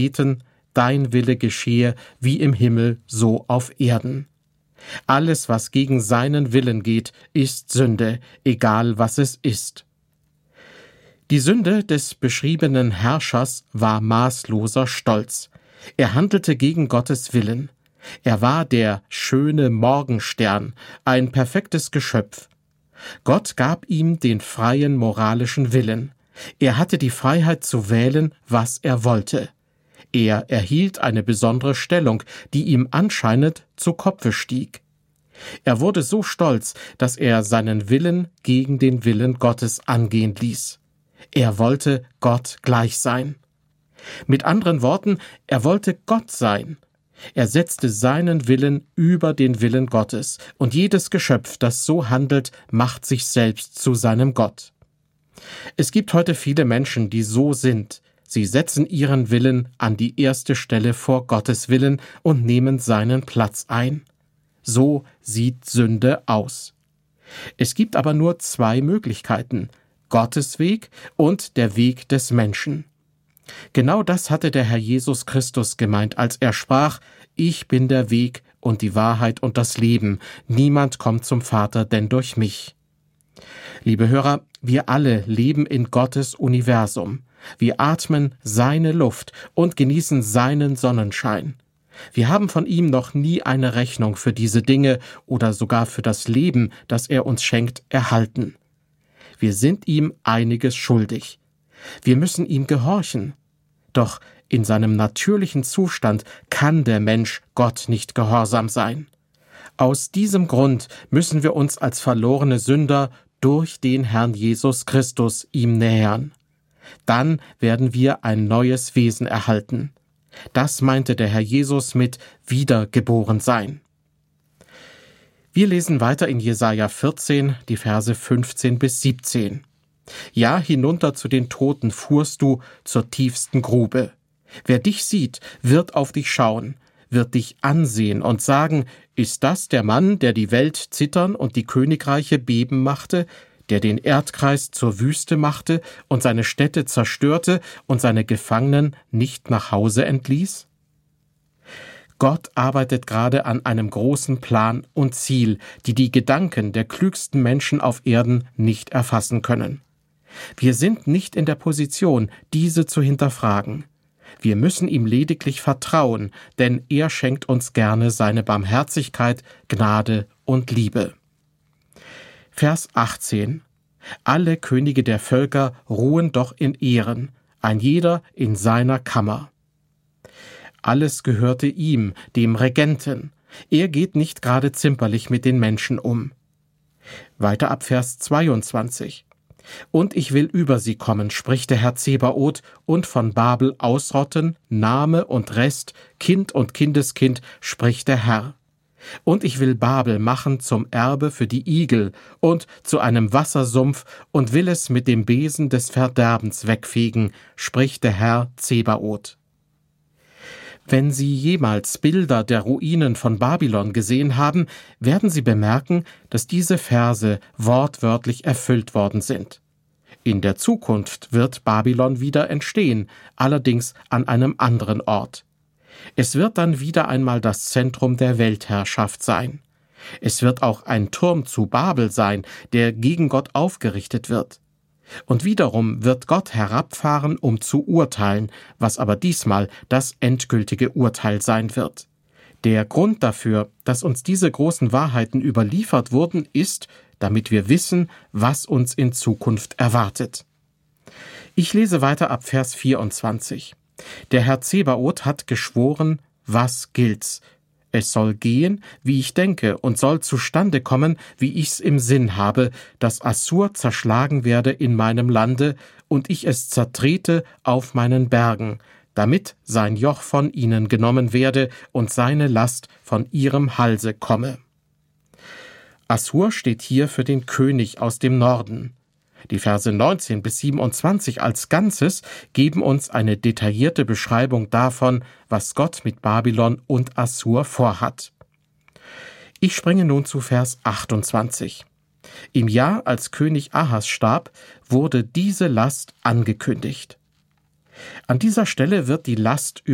beten: Dein Wille geschehe, wie im Himmel, so auf Erden. Alles, was gegen seinen Willen geht, ist Sünde, egal was es ist. Die Sünde des beschriebenen Herrschers war maßloser Stolz. Er handelte gegen Gottes Willen. Er war der schöne Morgenstern, ein perfektes Geschöpf. Gott gab ihm den freien moralischen Willen. Er hatte die Freiheit zu wählen, was er wollte. Er erhielt eine besondere Stellung, die ihm anscheinend zu Kopfe stieg. Er wurde so stolz, dass er seinen Willen gegen den Willen Gottes angehen ließ. Er wollte Gott gleich sein. Mit anderen Worten, er wollte Gott sein. Er setzte seinen Willen über den Willen Gottes, und jedes Geschöpf, das so handelt, macht sich selbst zu seinem Gott. Es gibt heute viele Menschen, die so sind. Sie setzen ihren Willen an die erste Stelle vor Gottes Willen und nehmen seinen Platz ein. So sieht Sünde aus. Es gibt aber nur zwei Möglichkeiten: Gottes Weg und der Weg des Menschen. Genau das hatte der Herr Jesus Christus gemeint, als er sprach: Ich bin der Weg und die Wahrheit und das Leben. Niemand kommt zum Vater, denn durch mich. Liebe Hörer, wir alle leben in Gottes Universum. Wir atmen seine Luft und genießen seinen Sonnenschein. Wir haben von ihm noch nie eine Rechnung für diese Dinge oder sogar für das Leben, das er uns schenkt, erhalten. Wir sind ihm einiges schuldig. Wir müssen ihm gehorchen. Doch in seinem natürlichen Zustand kann der Mensch Gott nicht gehorsam sein. Aus diesem Grund müssen wir uns als verlorene Sünder durch den Herrn Jesus Christus ihm nähern. Dann werden wir ein neues Wesen erhalten. Das meinte der Herr Jesus mit wiedergeboren sein. Wir lesen weiter in Jesaja 14, die Verse 15 bis 17. Ja, hinunter zu den Toten fuhrst du, zur tiefsten Grube. Wer dich sieht, wird auf dich schauen, wird dich ansehen und sagen: Ist das der Mann, der die Welt zittern und die Königreiche beben machte, der den Erdkreis zur Wüste machte und seine Städte zerstörte und seine Gefangenen nicht nach Hause entließ? Gott arbeitet gerade an einem großen Plan und Ziel, die die Gedanken der klügsten Menschen auf Erden nicht erfassen können. Wir sind nicht in der Position, diese zu hinterfragen. Wir müssen ihm lediglich vertrauen, denn er schenkt uns gerne seine Barmherzigkeit, Gnade und Liebe. Vers 18. Alle Könige der Völker ruhen doch in Ehren, ein jeder in seiner Kammer. Alles gehörte ihm, dem Regenten. Er geht nicht gerade zimperlich mit den Menschen um. Weiter ab Vers 22. Und ich will über sie kommen, spricht der Herr Zebaoth, und von Babel ausrotten, Name und Rest, Kind und Kindeskind, spricht der Herr. Und ich will Babel machen zum Erbe für die Igel und zu einem Wassersumpf und will es mit dem Besen des Verderbens wegfegen, spricht der Herr Zebaoth. Wenn Sie jemals Bilder der Ruinen von Babylon gesehen haben, werden Sie bemerken, dass diese Verse wortwörtlich erfüllt worden sind. In der Zukunft wird Babylon wieder entstehen, allerdings an einem anderen Ort. Es wird dann wieder einmal das Zentrum der Weltherrschaft sein. Es wird auch ein Turm zu Babel sein, der gegen Gott aufgerichtet wird. Und wiederum wird Gott herabfahren, um zu urteilen, was aber diesmal das endgültige Urteil sein wird. Der Grund dafür, dass uns diese großen Wahrheiten überliefert wurden, ist, damit wir wissen, was uns in Zukunft erwartet. Ich lese weiter ab Vers 24. Der Herr Zebaoth hat geschworen, was gilt's? Es soll gehen, wie ich denke, und soll zustande kommen, wie ich's im Sinn habe, dass Assur zerschlagen werde in meinem Lande und ich es zertrete auf meinen Bergen, damit sein Joch von ihnen genommen werde und seine Last von ihrem Halse komme. Assur steht hier für den König aus dem Norden. Die Verse 19 bis 27 als Ganzes geben uns eine detaillierte Beschreibung davon, was Gott mit Babylon und Assur vorhat. Ich springe nun zu Vers 28. Im Jahr, als König Ahas starb, wurde diese Last angekündigt. An dieser Stelle wird die Last